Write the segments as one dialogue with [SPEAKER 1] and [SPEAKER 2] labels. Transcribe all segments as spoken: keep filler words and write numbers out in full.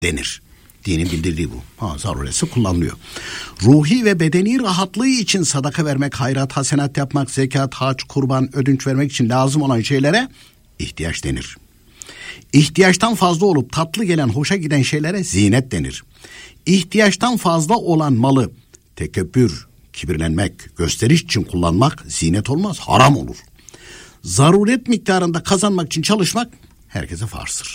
[SPEAKER 1] denir. Dinin bildirdiği bu. Ha, zaruretse kullanılıyor. Ruhi ve bedeni rahatlığı için sadaka vermek, hayrat, hasenat yapmak, zekat, hac, kurban, ödünç vermek için lazım olan şeylere ihtiyaç denir. İhtiyaçtan fazla olup tatlı gelen, hoşa giden şeylere zinet denir. İhtiyaçtan fazla olan malı tekebbür, kibirlenmek, gösteriş için kullanmak zinet olmaz, haram olur. Zaruret miktarında kazanmak için çalışmak herkese farzdır.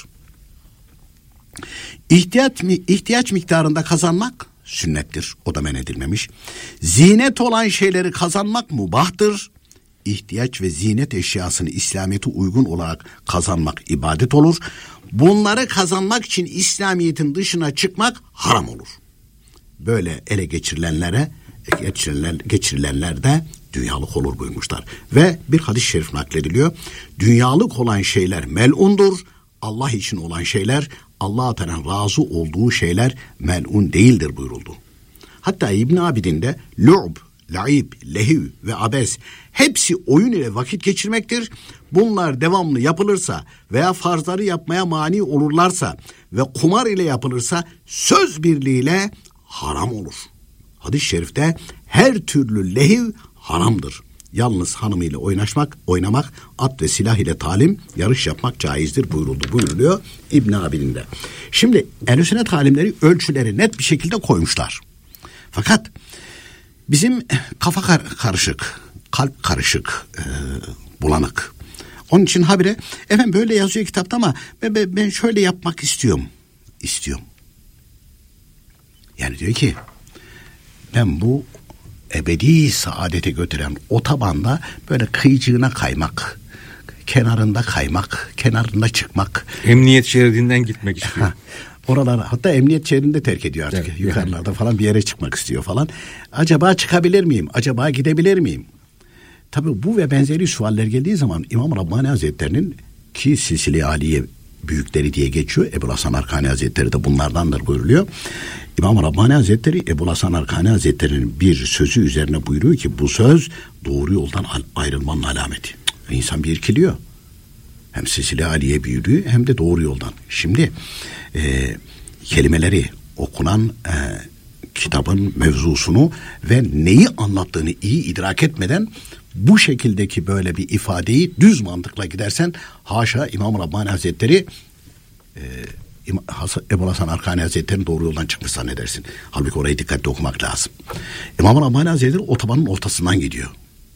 [SPEAKER 1] İhtiyaç, ihtiyaç miktarında kazanmak sünnettir. O da men edilmemiş. Zinet olan şeyleri kazanmak mubahtır. İhtiyaç ve zinet eşyasını İslamiyet'e uygun olarak kazanmak ibadet olur. Bunları kazanmak için İslamiyet'in dışına çıkmak haram olur. Böyle ele geçirilenlere geçirilenler, geçirilenler de dünyalık olur buyurmuşlar. Ve bir hadis-i şerif naklediliyor. Dünyalık olan şeyler melundur. Allah için olan şeyler, Allah-u Teala'nın razı olduğu şeyler melun değildir buyuruldu. Hatta İbn Abidin de lu'b, laib, lehiv ve abes hepsi oyun ile vakit geçirmektir. Bunlar devamlı yapılırsa veya farzları yapmaya mani olurlarsa ve kumar ile yapılırsa söz birliğiyle haram olur. Hadis-i şerifte her türlü lehiv haramdır. Yalnız hanımıyla oynaşmak, oynamak, at ve silah ile talim, yarış yapmak caizdir buyuruldu, buyuruluyor İbn Abidin'de. Şimdi ehl-i sünnet alimleri ölçüleri net bir şekilde koymuşlar. Fakat bizim kafa kar- karışık, kalp karışık, e, bulanık. Onun için habire efendim böyle yazıyor kitapta ama ben, ben şöyle yapmak istiyorum. İstiyorum. Yani diyor ki ben bu ebedi saadete götüren otobanda böyle kıyıcığına kaymak, kenarında kaymak, kenarında çıkmak.
[SPEAKER 2] Emniyet şeridinden gitmek istiyor.
[SPEAKER 1] Oralar hatta emniyet şeridinde terk ediyor artık. Evet, yukarılarda yani. Falan bir yere çıkmak istiyor falan. Acaba çıkabilir miyim? Acaba gidebilir miyim? Tabii bu ve benzeri sualler geldiği zaman İmam Rabbani Hazretleri'nin ki Silsile-i Aliye büyükleri diye geçiyor. Ebu Hasan Arkani Hazretleri de bunlardandır buyuruluyor. İmam Rabbani Hazretleri Ebu Hasan Arkani Hazretleri'nin bir sözü üzerine buyuruyor ki bu söz doğru yoldan ayrılmanın alameti. İnsan bir irkiliyor. Hem Silsile-i Aliye büyüdüğü hem de doğru yoldan. Şimdi e, kelimeleri okunan e, kitabın mevzusunu ve neyi anlattığını iyi idrak etmeden bu şekildeki böyle bir ifadeyi düz mantıkla gidersen haşa İmam Rabbani Hazretleri e, Ebu Hasan Arkani Hazretleri'nin doğru yoldan çıkmış zannedersin. Halbuki orayı dikkatli okumak lazım. İmam Rabbani Hazretleri otobanın ortasından gidiyor.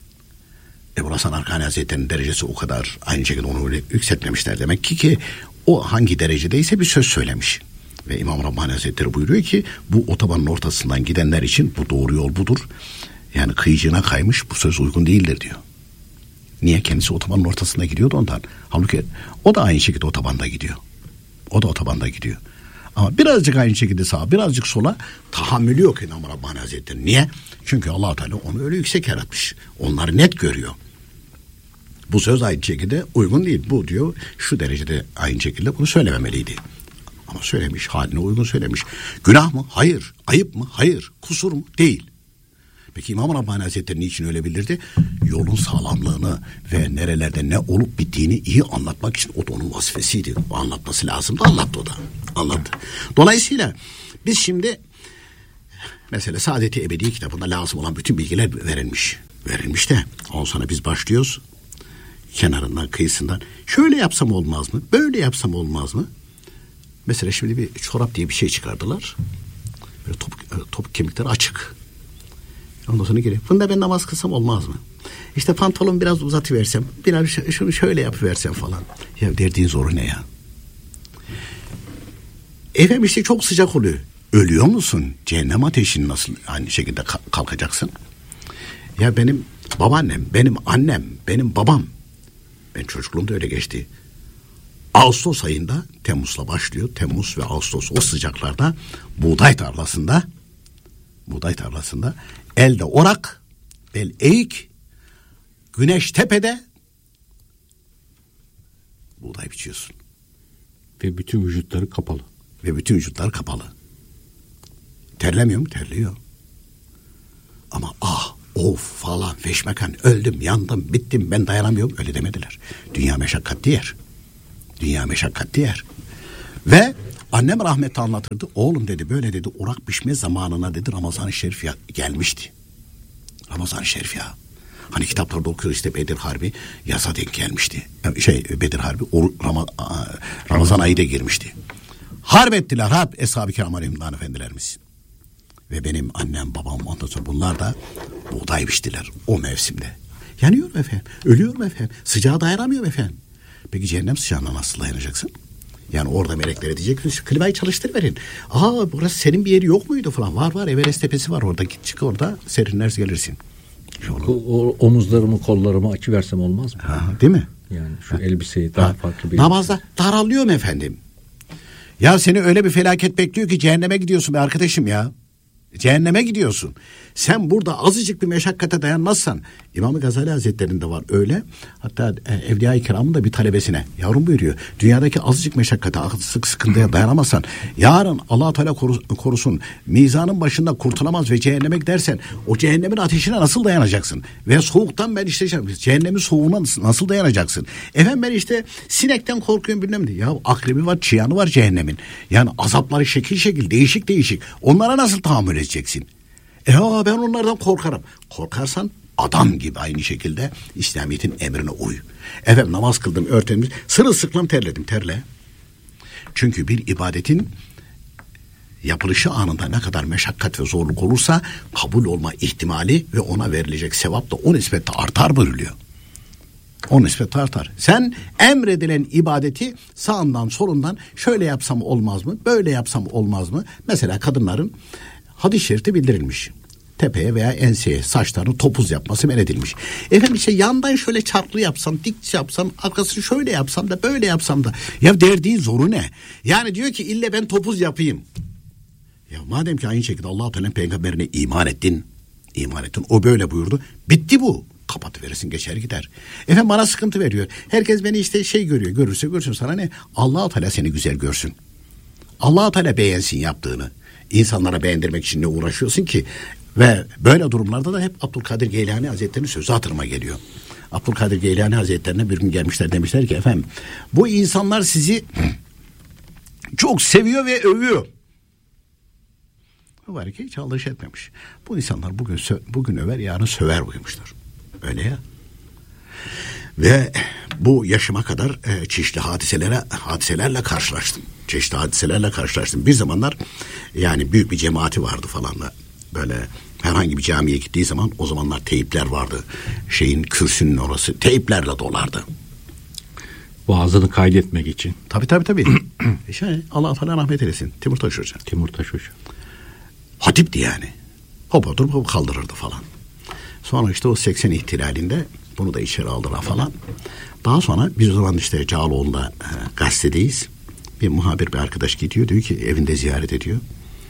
[SPEAKER 1] Ebu Hasan Arkani Hazretleri'nin derecesi o kadar aynı şekilde onu öyle yükseltmemişler demek ki ki o hangi derecedeyse bir söz söylemiş. Ve İmam Rabbani Hazretleri buyuruyor ki bu otobanın ortasından gidenler için bu doğru yol budur. Yani kıyıcığına kaymış bu söz uygun değildir diyor. Niye? Kendisi otobanın ortasında gidiyordu ondan. Halbuki o da aynı şekilde otobanda gidiyor. O da otobanda gidiyor. Ama birazcık aynı şekilde sağa birazcık sola tahammülü yok İmam Rabbani Hazretleri. Niye? Çünkü Allah Teala onu öyle yüksek yaratmış. Onları net görüyor. Bu söz aynı şekilde uygun değil. Bu diyor şu derecede aynı şekilde bunu söylememeliydi. Ama söylemiş, haline uygun söylemiş. Günah mı? Hayır. Ayıp mı? Hayır. Kusur mu? Değil. Peki İmam Rabbani Hazretleri niçin öyle bildirdi? Yolun sağlamlığını ve nerelerde ne olup bittiğini iyi anlatmak için o da onun vazifesiydi. O anlatması lazımdı. Anlattı o da. Anlattı. Dolayısıyla biz şimdi mesela Saadet-i Ebedi kitabında lazım olan bütün bilgiler verilmiş. Verilmiş de ondan sonra biz başlıyoruz. Kenarından, kıyısından. Şöyle yapsam olmaz mı? Böyle yapsam olmaz mı? Mesela şimdi bir çorap diye bir şey çıkardılar. Böyle topuk, topuk kemikleri açık. Ondan sonra geliyor. Bunda ben namaz kılsam olmaz mı? İşte pantolon biraz uzatıversem, biraz şunu şöyle yapıversem falan. Ya derdiğin zoru ne ya? Efendim işte çok sıcak oluyor. Ölüyor musun? Cehennem ateşini nasıl aynı şekilde kalkacaksın? Ya benim babaannem, benim annem, benim babam. Ben çocukluğumda öyle geçti. Ağustos ayında Temmuz'la başlıyor. Temmuz ve Ağustos o sıcaklarda buğday tarlasında buğday tarlasında elde orak, bel eğik, güneş tepede buğday biçiyorsun.
[SPEAKER 2] Ve bütün vücutları kapalı.
[SPEAKER 1] Ve bütün vücutlar kapalı. Terlemiyor mu? Terliyor. Ama ah, of falan, feşmekan, öldüm, yandım, bittim, ben dayanamıyorum. Öyle demediler. Dünya meşakkatli yer. Dünya meşakkatli yer. Ve Annem rahmetli anlatırdı. Oğlum dedi, böyle dedi, orak pişme zamanına dedi Ramazan-ı Şerif ya, gelmişti. Ramazan-ı Şerif ya. Hani kitaplarda okuyoruz işte Bedir Harbi yaza denk gelmişti. Yani şey Bedir Harbi or, Rama, Ramazan ayı da girmişti. Harp ettiler harp Eshab-ı Kiram Aleyhisselam efendilerimiz. Ve benim annem babam ondan sonra bunlar da buğday biçtiler o mevsimde. Yanıyorum efendim. Ölüyorum efendim. Sıcağa dayanamıyorum efendim. Peki cehennem sıcağına nasıl dayanacaksın? Yani orada meleklere diyecek ki klimayı çalıştırıverin. Aa burası senin bir yeri yok muydu falan. Var var Everest tepesi var orada. Git çık orada serinler gelirsin.
[SPEAKER 2] O, o, omuzlarımı kollarımı açıversem olmaz mı?
[SPEAKER 1] Ha, değil mi?
[SPEAKER 2] Yani şu ha. elbiseyi daha ha. farklı bir...
[SPEAKER 1] Namazda daralıyorum efendim. Ya seni öyle bir felaket bekliyor ki cehenneme gidiyorsun be arkadaşım ya. Cehenneme gidiyorsun. Sen burada azıcık bir meşakkate dayanmazsan, İmam-ı Gazali Hazretleri'nde var öyle. Hatta e, Evliya-i Kiram'ın da bir talebesine yavrum buyuruyor. Dünyadaki azıcık meşakkate, sık sıkıntıya dayanamazsan yarın Allah Teala korusun mizanın başında kurtulamaz ve cehenneme gidersen o cehennemin ateşine nasıl dayanacaksın? Ve soğuktan ben işte cehennemin soğuğuna nasıl dayanacaksın? Efendim ben işte sinekten korkuyorum bilmem ne. Ya akrebi var, çıyanı var cehennemin. Yani azapları şekil şekil, değişik değişik. Onlara nasıl tahammül edeceksin? E ha ben onlardan korkarım. Korkarsan adam gibi aynı şekilde İslamiyet'in emrine uy. Efendim namaz kıldım, örtemiz, sırılsıklam terledim, terle. Çünkü bir ibadetin yapılışı anında ne kadar meşakkat ve zorluk olursa kabul olma ihtimali ve ona verilecek sevap da o nispetle artar buyuruluyor. O nispetle artar. Sen emredilen ibadeti sağından solundan şöyle yapsam olmaz mı, böyle yapsam olmaz mı? Mesela kadınların hadis-i şerifte bildirilmiş. Tepeye veya enseye saçlarını topuz yapması men edilmiş. Efendim işte yandan şöyle çarklı yapsam, dik yapsam, arkasını şöyle yapsam da böyle yapsam da. Ya derdiği zoru ne? Yani diyor ki ille ben topuz yapayım. Ya madem ki aynı şekilde Allah-u Teala'nın peygamberine iman ettin, iman ettin, o böyle buyurdu. Bitti bu. Kapatıverirsin geçer gider. Efendim bana sıkıntı veriyor. Herkes beni işte şey görüyor, görürse görsün sana ne? Allah-u Teala seni güzel görsün. Allah-u Teala beğensin yaptığını. İnsanlara beğendirmek için ne uğraşıyorsun ki? Ve böyle durumlarda da hep Abdülkadir Geylani Hazretleri'nin sözü hatırıma geliyor. Abdülkadir Geylani Hazretlerine bir gün gelmişler, demişler ki efendim bu insanlar sizi çok seviyor ve övüyor. Bu var ki hiç alış etmemiş. Bu insanlar bugün sö- bugün över yarın söver buyurmuşlar. Öyle ya. Ve bu yaşıma kadar e, çeşitli hadiselere hadiselerle karşılaştım. Çeşitli hadiselerle karşılaştım. Bir zamanlar yani büyük bir cemaati vardı falan da böyle herhangi bir camiye gittiği zaman o zamanlar teyipler vardı. Şeyin kürsünün orası teyiplerle dolardı.
[SPEAKER 2] Vaazını kaydetmek için.
[SPEAKER 1] Tabii tabii tabii. şey, Allah Teala rahmet eylesin. Timurtaş Hoca.
[SPEAKER 2] Timurtaş Hoca.
[SPEAKER 1] Hatipti yani. Hop oturup hop kaldırırdı falan. Sonra işte o seksen ihtilalinde bunu da içeri aldılar falan. Daha sonra biz o zaman işte Cağaloğlu'nda e, gazetedeyiz. Bir muhabir bir arkadaş gidiyor, diyor ki evinde ziyaret ediyor.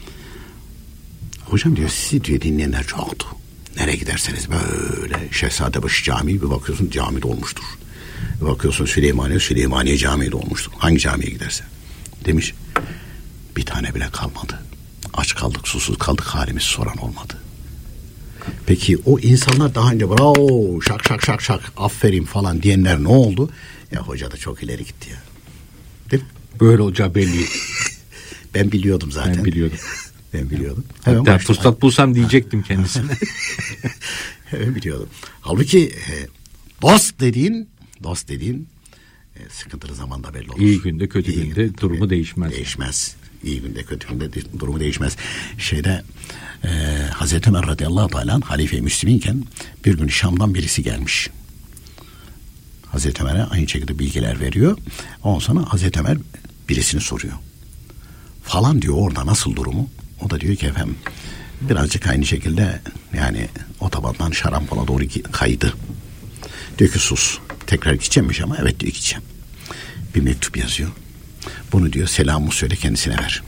[SPEAKER 1] Hocam diyor sizi diyor dinleyenler çoktu. Nereye giderseniz böyle Şehzadebaşı Camii bir bakıyorsun cami dolmuştur. Bir bakıyorsun Süleymaniye Süleymaniye Camii dolmuştur. Hangi camiye gidersen. Demiş bir tane bile kalmadı. Aç kaldık, susuz kaldık, halimizi soran olmadı. Peki o insanlar daha önce bravo şak şak şak şak aferin falan diyenler ne oldu? Ya hoca da çok ileri gitti ya. Değil mi?
[SPEAKER 2] Böyle olacağı belli.
[SPEAKER 1] Ben biliyordum zaten.
[SPEAKER 2] Ben biliyordum.
[SPEAKER 1] Ben biliyordum.
[SPEAKER 2] Hatta fırsat bulsam diyecektim kendisine.
[SPEAKER 1] Ben biliyordum. Halbuki e, dost dediğin dost dediğin e, sıkıntılı zamanda belli olur.
[SPEAKER 2] İyi günde kötü
[SPEAKER 1] İyi
[SPEAKER 2] günde, günde durumu değişmez.
[SPEAKER 1] Değişmez. İyi günde kötü günde de, durumu değişmez. Şeyde e, Hazreti Ömer radıyallahu teala halife-i Müslim'inken bir gün Şam'dan birisi gelmiş. Hazreti Ömer'e aynı şekilde bilgiler veriyor. Ondan sonra Hazreti Ömer birisini soruyor. Falan diyor orada nasıl durumu? O da diyor ki efendim birazcık aynı şekilde yani otobandan şarampona doğru kaydı. Diyor ki sus. Tekrar gideceğimmiş ama evet diyor gideceğim. Bir mektup yazıyor. Bunu diyor selamımı söyle kendisine ver.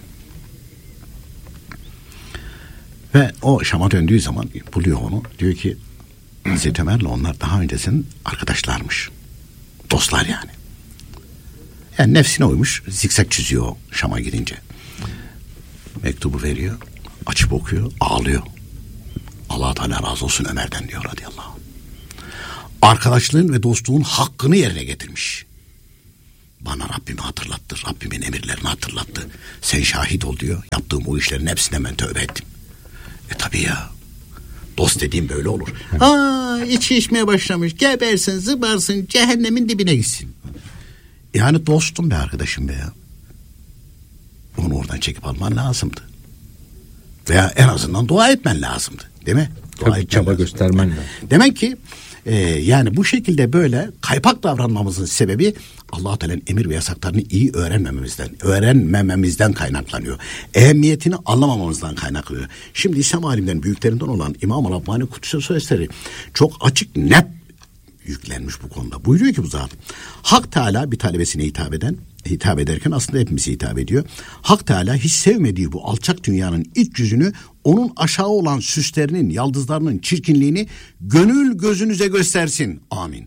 [SPEAKER 1] Ve o Şam'a döndüğü zaman buluyor onu. Diyor ki Hazreti Ömer'le onlar daha öncesinin arkadaşlarmış. Dostlar yani. Yani nefsine uymuş. Zikzak çiziyor Şam'a gidince. Mektubu veriyor. Açıp okuyor. Ağlıyor. Allah Teala razı olsun Ömer'den diyor radıyallahu anh. Arkadaşlığın ve dostluğun hakkını yerine getirmiş. Bana Rabbimi hatırlattı. Rabbimin emirlerini hatırlattı. Sen şahit ol diyor. Yaptığım o işlerin hepsine ben tövbe ettim. E tabii ya. Dost dediğim böyle olur. Aa, içi içmeye başlamış. Gebersin, zıbarsın, cehennemin dibine gitsin. Yani dostum be arkadaşım be ya. Onu oradan çekip alman lazımdı. Veya en azından dua etmen lazımdı. Değil mi? Dua
[SPEAKER 2] Tabii çaba lazım. Göstermen lazım.
[SPEAKER 1] Demek ki e, yani bu şekilde böyle kaypak davranmamızın sebebi Allah-u Teala'nın emir ve yasaklarını iyi öğrenmememizden, öğrenmememizden kaynaklanıyor. Ehemmiyetini anlamamamızdan kaynaklanıyor. Şimdi İslam alimlerinin büyüklerinden olan İmam-ı Rabbani Kudüs'e sözleri çok açık, net yüklenmiş bu konuda. Buyuruyor ki bu zat, Hak Teala bir talebesine hitap eden, hitap ederken aslında hepimize hitap ediyor. Hak Teala hiç sevmediği bu alçak dünyanın iç yüzünü, onun aşağı olan süslerinin, yaldızlarının çirkinliğini gönül gözünüze göstersin. Amin.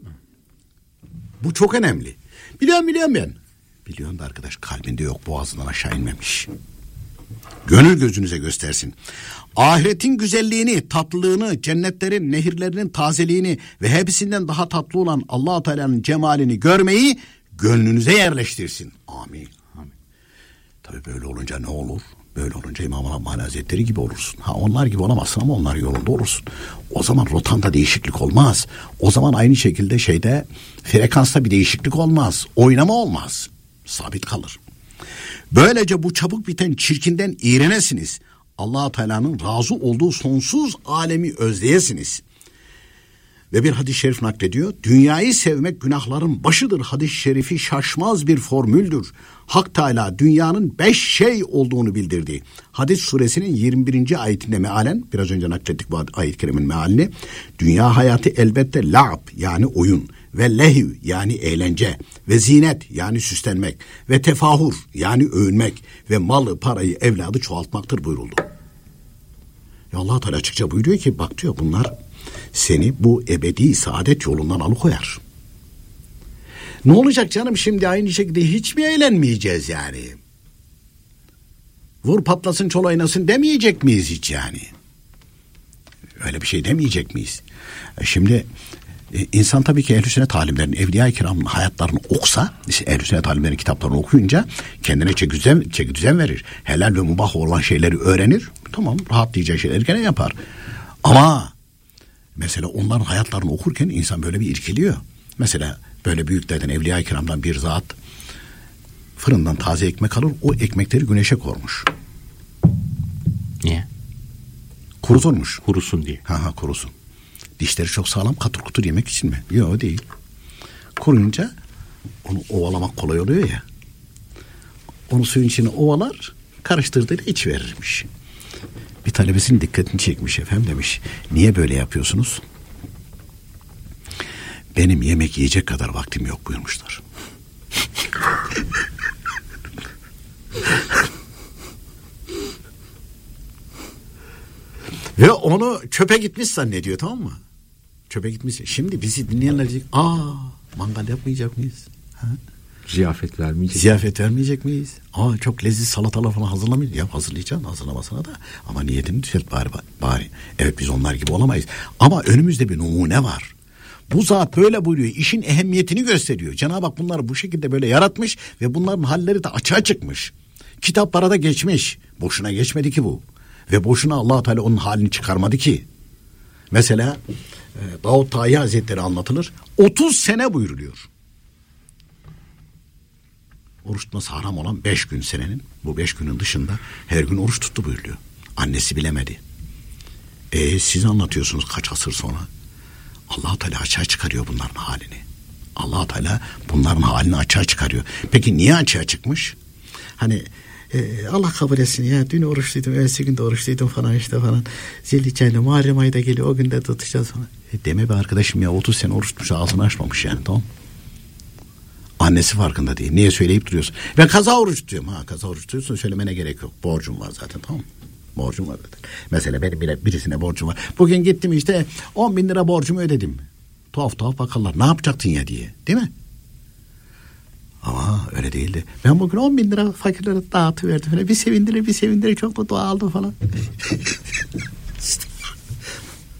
[SPEAKER 1] Bu çok önemli. Biliyorum biliyorum ben. Biliyorum da arkadaş kalbinde yok, boğazından aşağı inmemiş. Gönül gözünüze göstersin. Ahiretin güzelliğini, tatlılığını, cennetlerin, nehirlerinin tazeliğini ve hepsinden daha tatlı olan Allah-u Teala'nın cemalini görmeyi gönlünüze yerleştirsin. Amin. Amin. Tabii böyle olunca ne olur? Böyle olunca İmam-ı Rabbani Hazretleri gibi olursun. Ha onlar gibi olamazsın ama onlar yolunda olursun. O zaman rotanda değişiklik olmaz. O zaman aynı şekilde şeyde frekansta bir değişiklik olmaz. Oynama olmaz. Sabit kalır. Böylece bu çabuk biten çirkinden iğrenesiniz. Allah-u Teala'nın razı olduğu sonsuz alemi özleyesiniz. Ve bir hadis-i şerif naklediyor. Dünyayı sevmek günahların başıdır. Hadis-i şerifi şaşmaz bir formüldür. Hak Teala dünyanın beş şey olduğunu bildirdi. Hadis suresinin yirmi birinci ayetinde mealen, biraz önce naklettik bu ayet-i kerimenin mealini. Dünya hayatı elbette la'b yani oyun ve lehiv yani eğlence ve zinet yani süslenmek ve tefahur yani övünmek ve malı, parayı, evladı çoğaltmaktır buyuruldu. Ya Allah Teala açıkça buyuruyor ki bak diyor bunlar seni bu ebedi saadet yolundan alıkoyar. Ne olacak canım şimdi aynı şekilde hiç mi eğlenmeyeceğiz yani? Vur patlasın çol oynasın demeyecek miyiz hiç yani? Öyle bir şey demeyecek miyiz? E şimdi e, insan tabii ki ehl-i sünnet alimlerin, evliya-i kiramın hayatlarını okusa, işte ehl-i sünnet alimlerin kitaplarını okuyunca kendine çeki düzen, çeki düzen verir. Helal ve mubah olan şeyleri öğrenir. Tamam, rahatlayacağı şeyleri gene yapar. Ama mesela onların hayatlarını okurken insan böyle bir irkiliyor. Mesela böyle büyüklerden, evliya-i kiramdan bir zat fırından taze ekmek alır, o ekmekleri güneşe kormuş.
[SPEAKER 2] Niye?
[SPEAKER 1] Kuruturmuş.
[SPEAKER 2] Kurusun diye.
[SPEAKER 1] Ha ha kurusun. Dişleri çok sağlam, katır kutur yemek için mi? Yok değil. Kuruyunca onu ovalamak kolay oluyor ya. Onu suyun içine ovalar, karıştırdığıyla iç verirmiş. Bir talebesinin dikkatini çekmiş, efendim demiş. Niye böyle yapıyorsunuz? Benim yemek yiyecek kadar vaktim yok buyurmuşlar. Ve onu çöpe gitmiş zannediyor, tamam mı? Çöpe gitmiş. Şimdi bizi dinleyenler diyecek, aa mangal yapmayacak mıyız? Ha?
[SPEAKER 2] Ziyafet vermeyecek.
[SPEAKER 1] Ziyafet vermeyecek miyiz? Aa çok lezzetli salatalar falan hazırlamayız. Ya hazırlayacaksın, hazırlamasına da. Ama niyetini düzelt bari, bari. Evet biz onlar gibi olamayız. Ama önümüzde bir numune var. Bu zat böyle buyuruyor. İşin ehemmiyetini gösteriyor. Cenab-ı Hak bunları bu şekilde böyle yaratmış ve bunların halleri de açığa çıkmış. Kitaplara da geçmiş. Boşuna geçmedi ki bu. Ve boşuna Allah Teala onun halini çıkarmadı ki. Mesela e, Davud Tayi Hazretleri anlatılır. otuz sene buyuruluyor. Oruç tutması haram olan beş gün senenin, bu beş günün dışında her gün oruç tuttu buyuruluyor. Annesi bilemedi. E siz anlatıyorsunuz kaç asır sonra. Allah Teala açığa çıkarıyor bunların halini. Allah Teala bunların halini açığa çıkarıyor. Peki niye açığa çıkmış? Hani e, Allah kabul etsin ya dün oruçluydum, evvelsi gün de oruçluydum falan işte falan. Zilhicce'yle Muharrem ayı da geliyor, o günde tutacağız falan. E, deme be arkadaşım ya, otuz sene oruç tutmuş, ağzını açmamış yani, tamam. Annesi farkında değil. Niye söyleyip duruyorsun? Ben kaza oruç tutuyorum. Ha kaza oruç tutuyorsun, söylemene gerek yok. Borcum var zaten, tamam mı? Borcum var zaten. Mesela benim bile birisine borcum var. Bugün gittim işte on bin lira borcumu ödedim. Tuhaf tuhaf bakarlar. Ne yapacaktın ya diye. Değil mi? Ama öyle değildi. Ben bugün on bin lira fakirlere dağıtıverdim falan. Bir sevindirir bir sevindirir, çok da dua aldım falan.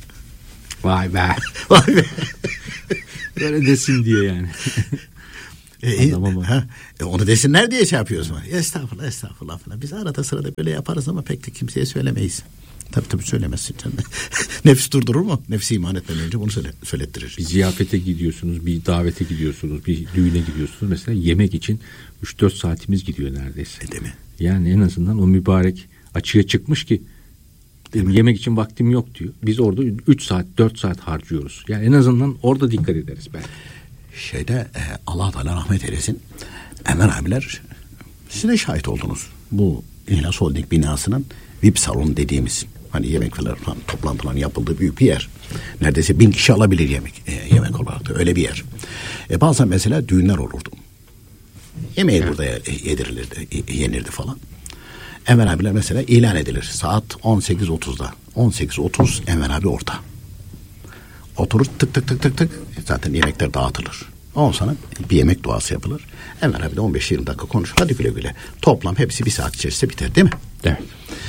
[SPEAKER 2] Vay be.
[SPEAKER 1] Vay be.
[SPEAKER 2] Böyle desin diye yani.
[SPEAKER 1] E, ha, e, onu desinler diye şey yapıyoruz. Estağfurullah, estağfurullah falan. Biz arada sırada böyle yaparız ama pek de kimseye söylemeyiz. Tabii tabii söylemezsin canım. Nefis durdurur mu? Nefsi iman etmeden önce bunu söyle, söylettirir.
[SPEAKER 2] Bir ziyafete gidiyorsunuz, bir davete gidiyorsunuz, bir düğüne gidiyorsunuz. Mesela yemek için üç dört saatimiz gidiyor neredeyse.
[SPEAKER 1] E, değil mi?
[SPEAKER 2] Yani en azından o mübarek açığa çıkmış ki yemek için vaktim yok diyor. Biz orada üç saat, dört saat harcıyoruz. Yani en azından orada dikkat ederiz belki.
[SPEAKER 1] Şeyde e, Allah Teala rahmet eylesin. Enver abiler, siz de şahit oldunuz. Bu İhlas Holding binasının V I P salonu dediğimiz, hani yemek falan toplantıların yapıldığı büyük bir yer. Neredeyse bin kişi alabilir yemek e, yemek olarak da öyle bir yer. E, bazen mesela düğünler olurdu. Yemeği evet. Burada yedirilirdi, yenirdi falan. Enver abiler mesela ilan edilir. Saat on sekiz otuzda. on sekiz otuz Enver abi orada. Oturur tık tık tık tık tık. Zaten yemekler dağıtılır. Ondan sonra bir yemek duası yapılır. Enver abi de on beş yirmi dakika konuşur. Hadi güle güle. Toplam hepsi bir saat içerisinde biter değil mi?
[SPEAKER 2] Evet.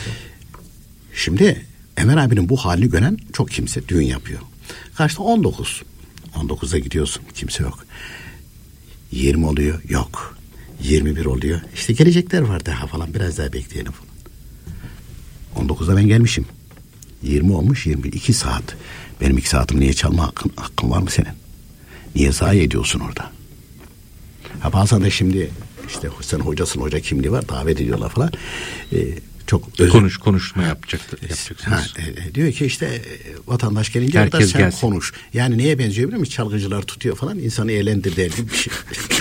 [SPEAKER 1] Şimdi Enver abinin bu halini gören çok kimse düğün yapıyor. Kaçta? on dokuz. on dokuzda gidiyorsun. Kimse yok. yirmi oluyor. Yok. yirmi bir oluyor. İşte gelecekler var daha falan. Biraz daha bekleyelim falan. on dokuzda ben gelmişim. yirmi olmuş, yirmi bir. iki saat. Benim iki saatimi niye çalma hakkın, hakkın var mı senin? Niye zayi ediyorsun orada? Ha bazen de şimdi işte sen hocasın, hoca kimliği var, davet ediyorlar falan. Ee, çok özel...
[SPEAKER 2] Konuş, konuşma yapacaktır, yapacaksınız.
[SPEAKER 1] Ha, e, diyor ki işte e, vatandaş gelince
[SPEAKER 2] herkes
[SPEAKER 1] sen
[SPEAKER 2] gelsin.
[SPEAKER 1] Konuş. Yani neye benziyor biliyor musun? Çalgıcılar tutuyor falan, insanı eğlendir der gibi bir şey.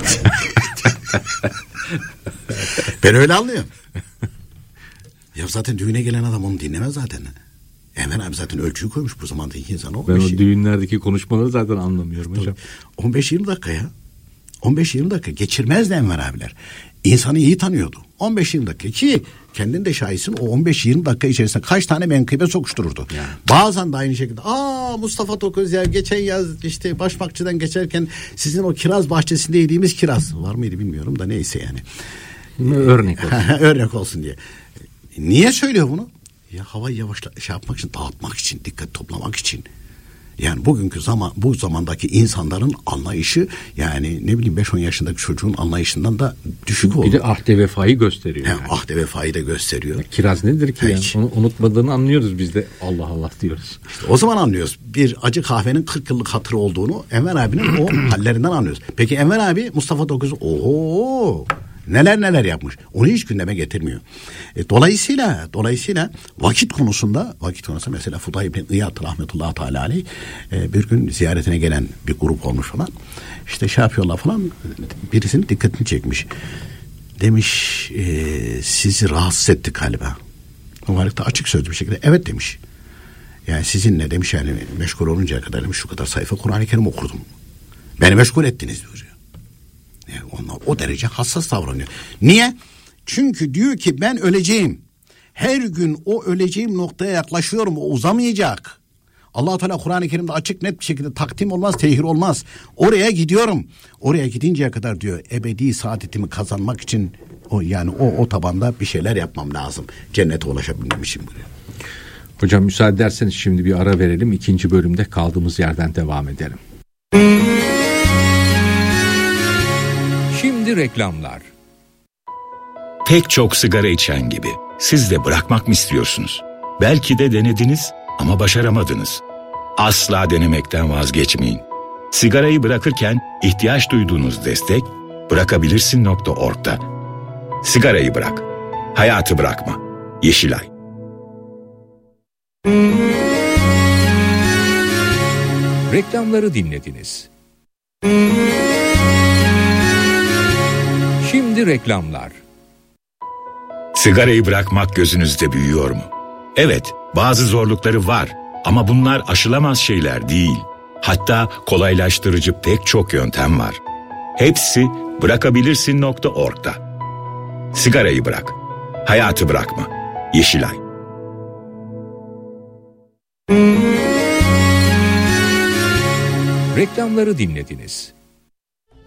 [SPEAKER 1] Ben öyle anlıyorum. Ya zaten düğüne gelen adam onu dinlemez zaten. Enver abi zaten ölçüyü koymuş bu zamandaki insana.
[SPEAKER 2] Ben o düğünlerdeki konuşmaları zaten anlamıyorum hocam.
[SPEAKER 1] on beş yirmi dakika ya. on beş yirmi dakika geçirmezdi Enver abiler. İnsanı iyi tanıyordu. on beş yirmi dakika ki kendin de şahitsin, o on beş yirmi dakika içerisinde kaç tane menkıbe sokuştururdu. Yani. Bazen de aynı şekilde aa Mustafa Toköz ya geçen yaz işte Başmakçı'dan geçerken sizin o kiraz bahçesinde yediğimiz kiraz var mıydı bilmiyorum da neyse yani.
[SPEAKER 2] Örnek olsun.
[SPEAKER 1] Örnek olsun diye. Niye söylüyor bunu? Ya havayı yavaşla şey yapmak için, dağıtmak için, dikkat toplamak için. Yani bugünkü zaman, bu zamandaki insanların anlayışı, yani ne bileyim beş on yaşındaki çocuğun anlayışından da düşük oldu.
[SPEAKER 2] Bir de ahde vefayı gösteriyor.
[SPEAKER 1] He,
[SPEAKER 2] yani.
[SPEAKER 1] Ahde vefayı da gösteriyor.
[SPEAKER 2] Ya, kiraz nedir ki? Yani? Onu unutmadığını anlıyoruz biz de. Allah Allah diyoruz.
[SPEAKER 1] İşte o zaman anlıyoruz. Bir acı kahvenin kırk yıllık hatırı olduğunu Enver abinin o hallerinden anlıyoruz. Peki Enver abi Mustafa Toköz ooo neler neler yapmış. Onu hiç gündeme getirmiyor. E, dolayısıyla dolayısıyla vakit konusunda vakit konusunda mesela Fuday İbn İyad rahmetullahi teala aleyh e, bir gün ziyaretine gelen bir grup olmuş falan. İşte şey yapıyorlar falan, birisinin dikkatini çekmiş. Demiş e, sizi rahatsız ettik galiba. Mübarek de açık sözlü bir şekilde evet demiş. Yani sizinle demiş yani meşgul oluncaya kadar demiş şu kadar sayfa Kur'an-ı Kerim okurdum. Beni meşgul ettiniz diyor. Yani onlar o derece hassas davranıyor. Niye? Çünkü diyor ki ben öleceğim. Her gün o öleceğim noktaya yaklaşıyorum. O uzamayacak. Allah Teala Kur'an-ı Kerim'de açık net bir şekilde takdim olmaz, tehir olmaz. Oraya gidiyorum. Oraya gidinceye kadar diyor ebedi saadetimi kazanmak için o yani o o tabanda bir şeyler yapmam lazım. Cennete ulaşabilmem için buraya.
[SPEAKER 2] Hocam müsaade ederseniz şimdi bir ara verelim. İkinci bölümde kaldığımız yerden devam edelim. Şimdi reklamlar.
[SPEAKER 3] Pek çok sigara içen gibi siz de bırakmak mı istiyorsunuz? Belki de denediniz ama başaramadınız. Asla denemekten vazgeçmeyin. Sigarayı bırakırken ihtiyaç duyduğunuz destek bırakabilirsin nokta org'da. Sigarayı bırak. Hayatı bırakma. Yeşilay.
[SPEAKER 2] Reklamları dinlediniz. Şimdi reklamlar.
[SPEAKER 3] Sigarayı bırakmak gözünüzde büyüyor mu? Evet, bazı zorlukları var ama bunlar aşılamaz şeyler değil. Hatta kolaylaştırıcı pek çok yöntem var. Hepsi bırakabilirsin nokta org'da. Sigarayı bırak. Hayatı bırakma. Yeşilay.
[SPEAKER 2] Reklamları dinlediniz.